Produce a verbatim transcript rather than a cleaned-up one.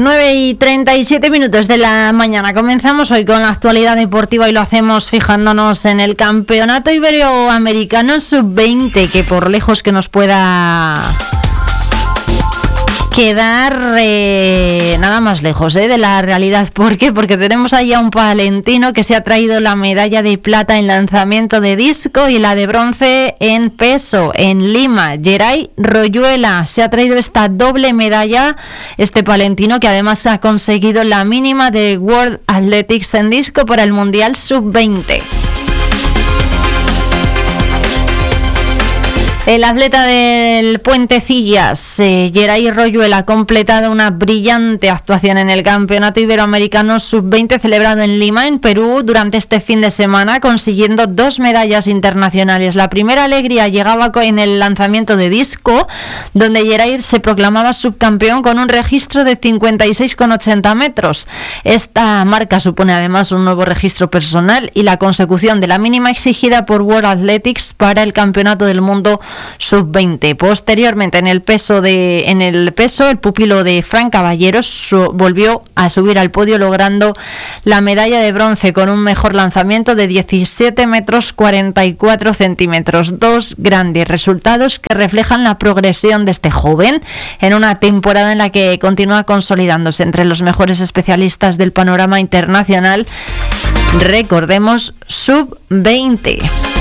nueve y treinta y siete minutos de la mañana. Comenzamos hoy con la actualidad deportiva y lo hacemos fijándonos en el Campeonato Iberoamericano sub veinte, que por lejos que nos pueda quedar eh, nada más lejos eh, de la realidad. ¿Por qué? Porque tenemos ahí a un palentino que se ha traído la medalla de plata en lanzamiento de disco y la de bronce en peso en Lima. Geray Royuela se ha traído esta doble medalla, este palentino, que además ha conseguido la mínima de World Athletics en disco para el Mundial sub veinte. El atleta del Puentecillas, eh, Geray Royuela, ha completado una brillante actuación en el Campeonato Iberoamericano sub veinte celebrado en Lima, en Perú, durante este fin de semana, consiguiendo dos medallas internacionales. La primera alegría llegaba en el lanzamiento de disco, donde Geray se proclamaba subcampeón con un registro de cincuenta y seis coma ochenta metros. Esta marca supone además un nuevo registro personal y la consecución de la mínima exigida por World Athletics para el Campeonato del Mundo sub veinte. Posteriormente, en el peso de en el peso el pupilo de Fran Caballeros su, volvió a subir al podio, logrando la medalla de bronce con un mejor lanzamiento de diecisiete metros cuarenta y cuatro centímetros. Dos grandes resultados que reflejan la progresión de este joven en una temporada en la que continúa consolidándose entre los mejores especialistas del panorama internacional. Recordemos, sub veinte.